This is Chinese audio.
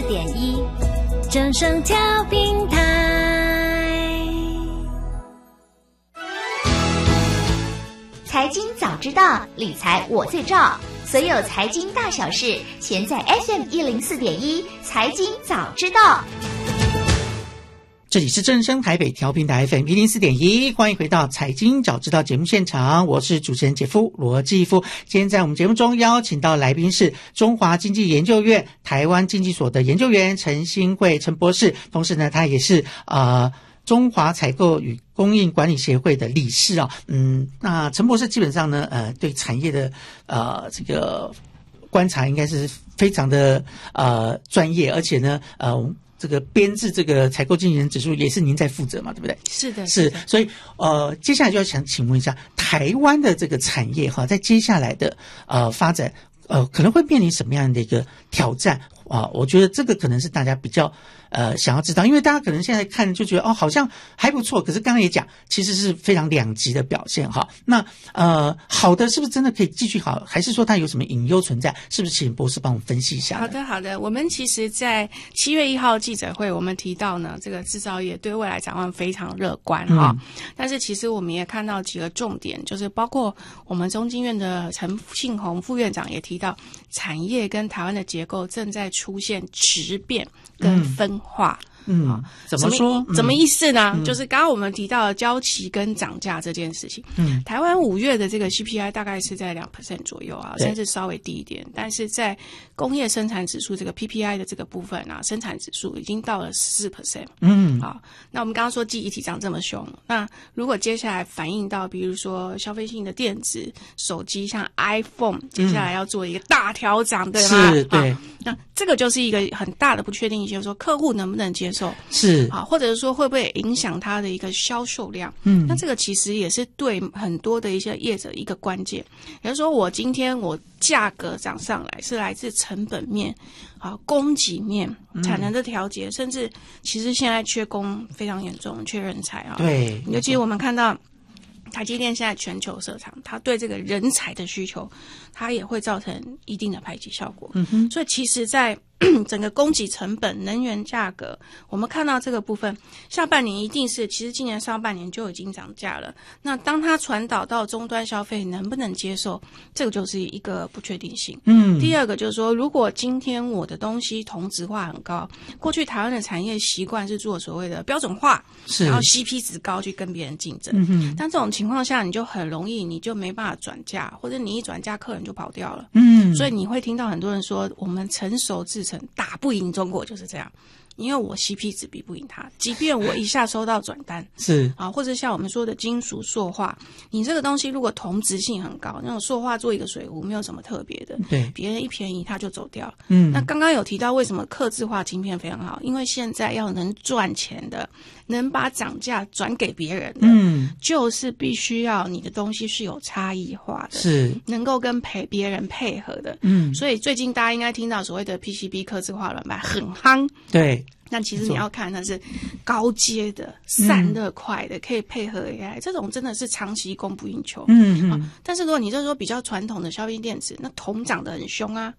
104.1正声调频台。 财经早知道，理财我最照。所有财经大小事，全在 FM104.1财经早知道。 这里是正声台北调频台 FM104.1，欢迎回到财经早知道节目现场，我是主持人杰夫罗继夫。今天在我们节目中邀请到来宾是中华经济研究院台湾经济所的研究员陈新慧陈博士，同时呢他也是中华采购与供应管理协会的理事啊。那陈博士基本上呢对产业的这个观察应该是非常的专业，而且呢这个编制这个采购经理人指数也是您在负责嘛，对不对？ 是的， 是。所以接下来就要想请问一下台湾的这个产业哈，在接下来的发展可能会面临什么样的一个挑战啊？我觉得这个可能是大家比较想要知道，因为大家可能现在看就觉得好像还不错，可是刚刚也讲其实是非常两极的表现哈。那好的是不是真的可以继续好，还是说它有什么隐忧存在？是不是请博士帮我们分析一下？ 好的，我们其实在7月1号记者会我们提到呢，这个制造业对未来展望非常乐观哈。但是其实我们也看到几个重点，就是包括我们中经院的陈信宏副院长也提到，产业跟台湾的结构正在出现质变跟分化。 怎么说？ 怎么意思呢？就是刚刚我们提到的交期跟涨价这件事情。台湾5月的这个 CPI 大概是在 2% 左右啊，甚至稍微低一点。但是在工业生产指数这个 PPI 的这个部分啊，生产指数已经到了 14%。那我们刚刚说记忆体涨这么凶，那如果接下来反映到比如说消费性的电子手机，像 iPhone 接下来要做一个大调涨，对吗？ 是，对。 那这个就是一个很大的不确定性，就是说客户能不能接受， 是或者是说会不会影响它的一个销售量。那这个其实也是对很多的一些业者一个关键。也就是说，我今天我价格涨上来是来自成本面、供给面、产能的调节，甚至其实现在缺工非常严重，缺人才啊。 对， 尤其我们看到台积电现在全球设厂，它对这个人才的需求，它也会造成一定的排挤效果。所以其实在整个供给成本、能源价格，我们看到这个部分，下半年一定是，其实今年上半年就已经涨价了。那当它传导到终端消费，能不能接受，这个就是一个不确定性。第二个就是说，如果今天我的东西同质化很高，过去台湾的产业习惯是做所谓的标准化，然后 CP 值高去跟别人竞争。但这种情况下，你就很容易，你就没办法转嫁，或者你一转嫁，客人就跑掉了。所以你会听到很多人说，我们成熟制程打不赢中国，就是这样。因为我 CP 值比不赢它，即便我一下收到转单是或者像我们说的金属塑化，你这个东西如果同质性很高，那种塑化做一个水壶没有什么特别的，对，别人一便宜它就走掉。那刚刚有提到为什么客制化晶片非常好，因为现在要能赚钱的，能把涨价转给别人的，就是必须要你的东西是有差异化的，是能够跟别人配合的。所以最近大家应该听到所谓的 PCB 客制化软板很夯，对。那其实你要看它是高阶的、散热快的，可以配合 AI， 这种真的是长期供不应求。但是如果你就说比较传统的消费电子，那铜涨得很凶啊，